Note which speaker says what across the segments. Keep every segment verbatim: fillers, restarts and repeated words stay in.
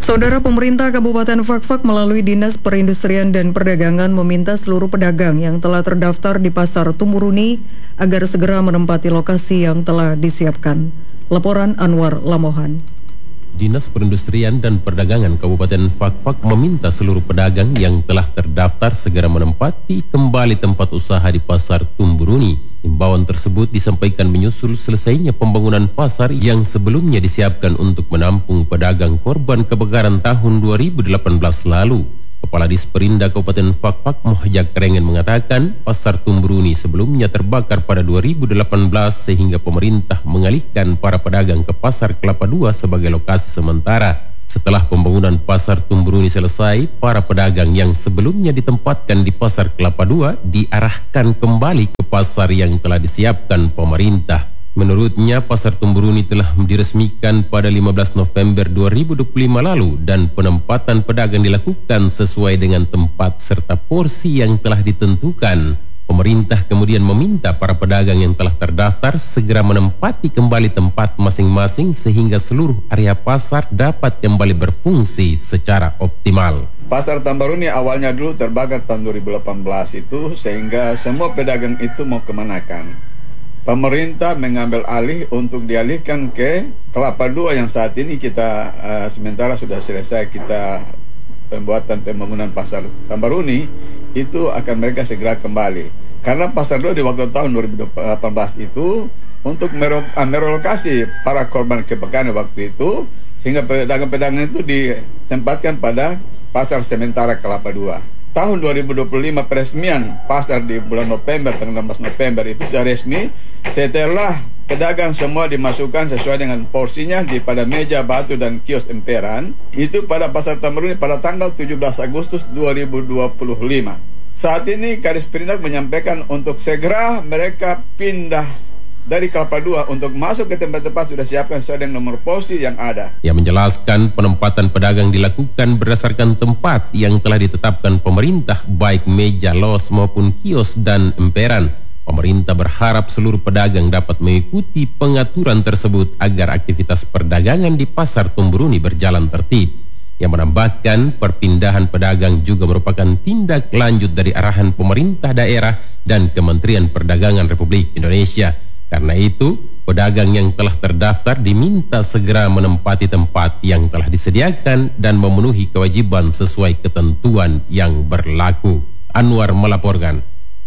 Speaker 1: Saudara, pemerintah Kabupaten Fakfak melalui Dinas Perindustrian dan Perdagangan meminta seluruh pedagang yang telah terdaftar di Pasar Tumburuni agar segera menempati lokasi yang telah disiapkan. Laporan Anwar Lamohan.
Speaker 2: Dinas Perindustrian dan Perdagangan Kabupaten Fakfak meminta seluruh pedagang yang telah terdaftar segera menempati kembali tempat usaha di Pasar Tumburuni. Himbauan tersebut disampaikan menyusul selesainya pembangunan pasar yang sebelumnya disiapkan untuk menampung pedagang korban kebakaran tahun dua ribu delapan belas lalu. Kepala Disperinda Kabupaten Fakfak Mohjak Kerengen mengatakan Pasar Tumburuni sebelumnya terbakar pada dua ribu delapan belas sehingga pemerintah mengalihkan para pedagang ke Pasar Kelapa dua sebagai lokasi sementara. Setelah pembangunan Pasar Tumburuni selesai, para pedagang yang sebelumnya ditempatkan di Pasar Kelapa dua diarahkan kembali ke pasar yang telah disiapkan pemerintah. Menurutnya, Pasar Tumburuni telah diresmikan pada lima belas November dua ribu dua puluh lima lalu dan penempatan pedagang dilakukan sesuai dengan tempat serta porsi yang telah ditentukan. Pemerintah kemudian meminta para pedagang yang telah terdaftar segera menempati kembali tempat masing-masing sehingga seluruh area pasar dapat kembali berfungsi secara optimal.
Speaker 3: Pasar Tumburuni awalnya dulu terbakar tahun dua ribu delapan belas itu sehingga semua pedagang itu mau kemanakan. Pemerintah mengambil alih untuk dialihkan ke Kelapa dua yang saat ini kita uh, sementara sudah selesai kita pembuatan pembangunan Pasar Tumburuni, itu akan mereka segera kembali. Karena Pasar dua di waktu tahun dua ribu delapan belas itu untuk merelokasi para korban kebakaran waktu itu, sehingga pedagang-pedagang itu ditempatkan pada Pasar Sementara Kelapa dua. Tahun dua ribu dua puluh lima peresmian pasar di bulan November, tanggal enam belas November itu sudah resmi setelah pedagang semua dimasukkan sesuai dengan porsinya di pada meja batu dan kios emperan itu pada Pasar Tumburuni pada tanggal tujuh belas Agustus dua ribu dua puluh lima. Saat ini Kadis Perindak menyampaikan untuk segera mereka pindah dari Kelapa dua untuk masuk ke tempat-tempat sudah siapkan sesuai dengan nomor porsi yang ada.
Speaker 2: Ia menjelaskan penempatan pedagang dilakukan berdasarkan tempat yang telah ditetapkan pemerintah baik meja, los maupun kios dan emperan. Pemerintah berharap seluruh pedagang dapat mengikuti pengaturan tersebut agar aktivitas perdagangan di Pasar Tumburuni berjalan tertib. Yang menambahkan perpindahan pedagang juga merupakan tindak lanjut dari arahan pemerintah daerah dan Kementerian Perdagangan Republik Indonesia. Karena itu, pedagang yang telah terdaftar diminta segera menempati tempat yang telah disediakan dan memenuhi kewajiban sesuai ketentuan yang berlaku. Anwar melaporkan.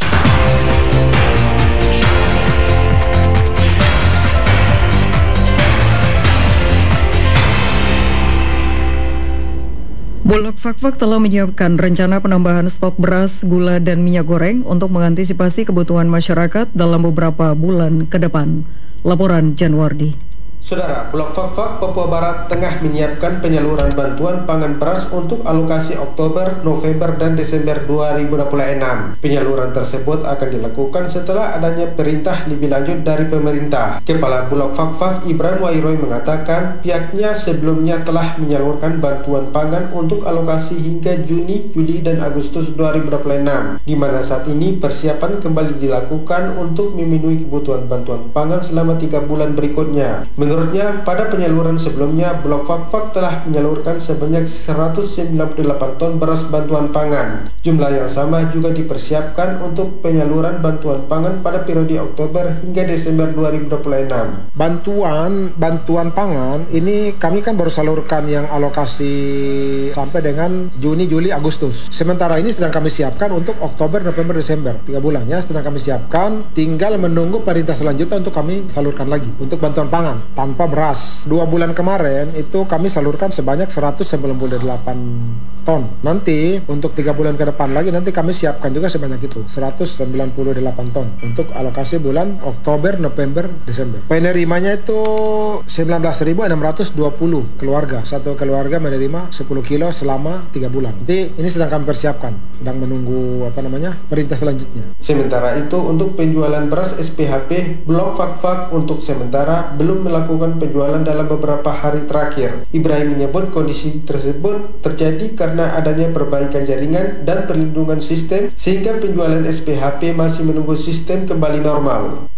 Speaker 1: Bulog Fakfak telah menyiapkan rencana penambahan stok beras, gula, dan minyak goreng untuk mengantisipasi kebutuhan masyarakat dalam beberapa bulan ke depan. Laporan Janwardi.
Speaker 4: Saudara, Bulog Fakfak Papua Barat tengah menyiapkan penyaluran bantuan pangan beras untuk alokasi Oktober, November, dan Desember dua ribu dua puluh enam. Penyaluran tersebut akan dilakukan setelah adanya perintah lebih lanjut dari pemerintah. Kepala Bulog Fakfak Ibrahim Wairoy mengatakan pihaknya sebelumnya telah menyalurkan bantuan pangan untuk alokasi hingga Juni, Juli, dan Agustus dua ribu dua puluh enam, di mana saat ini persiapan kembali dilakukan untuk memenuhi kebutuhan bantuan pangan selama tiga bulan berikutnya. Menurutnya, pada penyaluran sebelumnya, Bulog Fakfak telah menyalurkan sebanyak seratus sembilan puluh delapan ton beras bantuan pangan. Jumlah yang sama juga dipersiapkan untuk penyaluran bantuan pangan pada periode Oktober hingga Desember dua ribu dua puluh enam.
Speaker 5: Bantuan bantuan pangan ini kami kan baru salurkan yang alokasi sampai dengan Juni, Juli, Agustus. Sementara ini sedang kami siapkan untuk Oktober, November, Desember. Tiga bulan ya, sedang kami siapkan. Tinggal menunggu perintah selanjutnya untuk kami salurkan lagi untuk bantuan pangan tanpa beras. Dua bulan kemarin itu kami salurkan sebanyak seratus sembilan puluh delapan ton. Nanti untuk tiga bulan ke depan lagi nanti kami siapkan juga sebanyak itu seratus sembilan puluh delapan ton untuk alokasi bulan Oktober, November, Desember. Penerimanya itu sembilan belas ribu enam ratus dua puluh keluarga. Satu keluarga menerima sepuluh kilo selama tiga bulan. Nanti ini sedang kami persiapkan, sedang menunggu apa namanya perintah selanjutnya.
Speaker 4: Sementara itu untuk penjualan beras S P H P, Bulog Fakfak untuk sementara belum melakukan penjualan dalam beberapa hari terakhir. Ibrahim menyebut kondisi tersebut terjadi karena adanya perbaikan jaringan dan perlindungan sistem sehingga penjualan S P H P masih menunggu sistem kembali normal.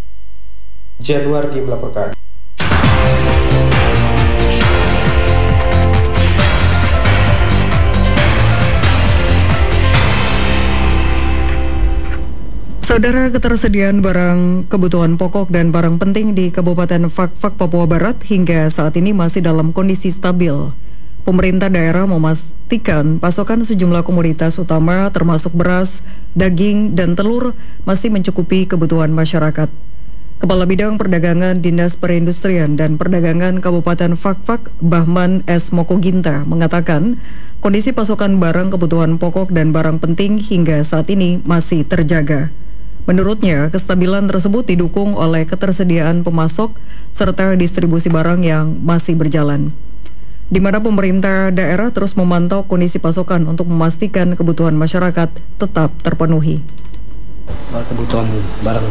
Speaker 4: Janwardi melaporkan.
Speaker 1: Saudara, ketersediaan barang kebutuhan pokok dan barang penting di Kabupaten Fak-Fak, Papua Barat hingga saat ini masih dalam kondisi stabil. Pemerintah daerah memastikan pasokan sejumlah komoditas utama termasuk beras, daging, dan telur masih mencukupi kebutuhan masyarakat. Kepala Bidang Perdagangan Dinas Perindustrian dan Perdagangan Kabupaten Fak-Fak, Bahman S. Mokoginta, mengatakan kondisi pasokan barang kebutuhan pokok dan barang penting hingga saat ini masih terjaga. Menurutnya, kestabilan tersebut didukung oleh ketersediaan pemasok serta distribusi barang yang masih berjalan, di mana pemerintah daerah terus memantau kondisi pasokan untuk memastikan kebutuhan masyarakat tetap terpenuhi.
Speaker 6: Kebutuhan barang